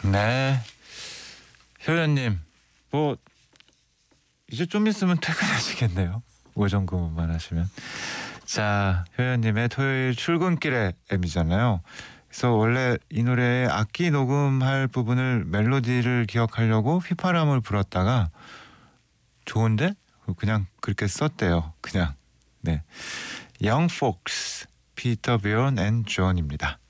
네. 효연님, 뭐 이제 좀 있으면 퇴근하시겠네요. 오전 근무만 하시면. 자, 효연님의 토요일 출근길의 M이잖아요. 그래서 원래 이 노래의 악기 녹음할 부분을 멜로디를 기억하려고 휘파람을 불었다가 좋은데 그냥 그렇게 썼대요. 그냥. 네. Young Folks, 피터 비온 앤 존입니다.